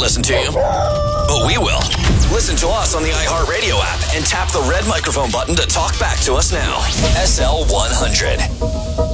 listen to you, but we will. Listen to us on the iHeartRadio app and tap the red microphone button to talk back to us now. SL100.